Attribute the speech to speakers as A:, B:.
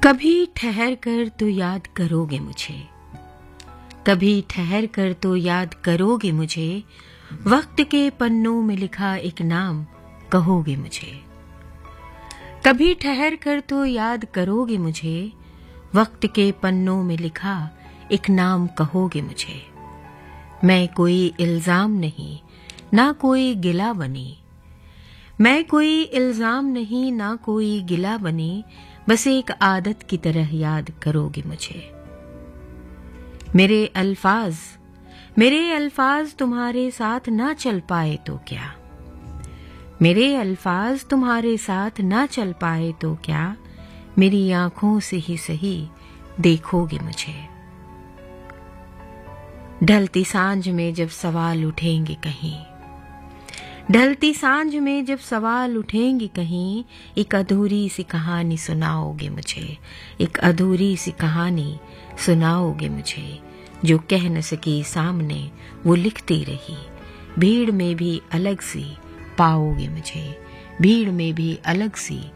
A: कभी ठहर कर तो याद करोगे मुझे, कभी ठहर कर तो याद करोगे मुझे, वक्त के पन्नों में लिखा एक नाम कहोगे मुझे। कभी ठहर कर तो याद करोगे मुझे, वक्त के पन्नों में लिखा एक नाम कहोगे मुझे। मैं कोई इल्जाम नहीं, ना कोई गिला बनी, मैं कोई इल्जाम नहीं, ना कोई गिला बनी, बस एक आदत की तरह याद करोगे मुझे। मेरे अल्फाज तुम्हारे साथ ना चल पाए तो क्या, मेरे अल्फाज तुम्हारे साथ ना चल पाए तो क्या, मेरी आंखों से ही सही देखोगे मुझे। ढलती सांझ में जब सवाल उठेंगे कहीं, ढलती सांझ में जब सवाल उठेंगे कहीं, एक अधूरी सी कहानी सुनाओगे मुझे, एक अधूरी सी कहानी सुनाओगे मुझे। जो कह न सकी सामने वो लिखती रही, भीड़ में भी अलग सी पाओगे मुझे, भीड़ में भी अलग सी